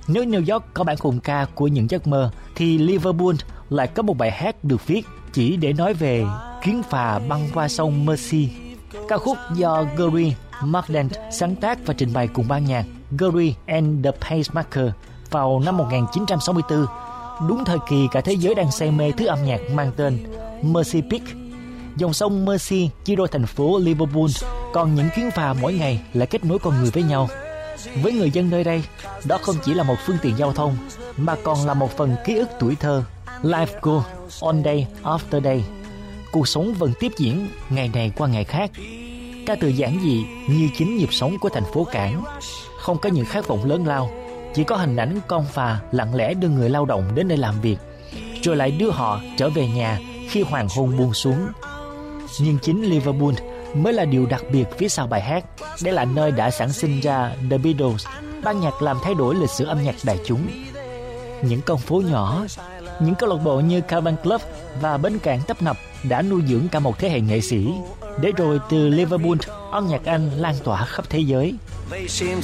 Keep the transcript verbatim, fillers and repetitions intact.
Nếu New York có bản hùng ca của những giấc mơ, thì Liverpool lại có một bài hát được viết chỉ để nói về chuyến phà băng qua sông Mersey. Ca khúc do Gary Marland sáng tác và trình bày cùng ban nhạc Gary and the Pacemaker vào năm một nghìn chín trăm sáu mươi tư, đúng thời kỳ cả thế giới đang say mê thứ âm nhạc mang tên Mersey Peak. Dòng sông Mersey chia đôi thành phố Liverpool, còn những chuyến phà mỗi ngày lại kết nối con người với nhau. Với người dân nơi đây, đó không chỉ là một phương tiện giao thông, mà còn là một phần ký ức tuổi thơ. Life goes on day after day. Cuộc sống vẫn tiếp diễn ngày này qua ngày khác. Ca từ giản dị như chính nhịp sống của thành phố cảng, không có những khát vọng lớn lao, chỉ có hình ảnh con phà lặng lẽ đưa người lao động đến đây làm việc, rồi lại đưa họ trở về nhà khi hoàng hôn buông xuống. Nhưng chính Liverpool mới là điều đặc biệt phía sau bài hát. Đây là nơi đã sản sinh ra The Beatles, ban nhạc làm thay đổi lịch sử âm nhạc đại chúng. Những con phố nhỏ, những câu lạc bộ như Cavern Club và bến cảng tấp nập đã nuôi dưỡng cả một thế hệ nghệ sĩ, để rồi từ Liverpool, âm nhạc Anh lan tỏa khắp thế giới. They seem